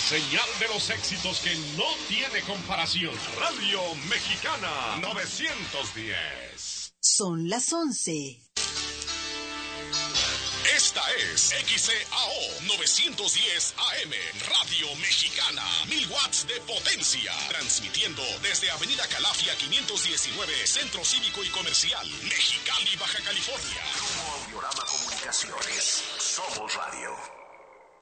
señal de los éxitos que no tiene comparación. Radio Mexicana 910. Son las 11. Esta es XCAO 910 AM, Radio Mexicana, 1000 watts de potencia, transmitiendo desde Avenida Calafia 519, Centro Cívico y Comercial, Mexicali, Baja California. Grupo Audiorama Comunicaciones, somos radio.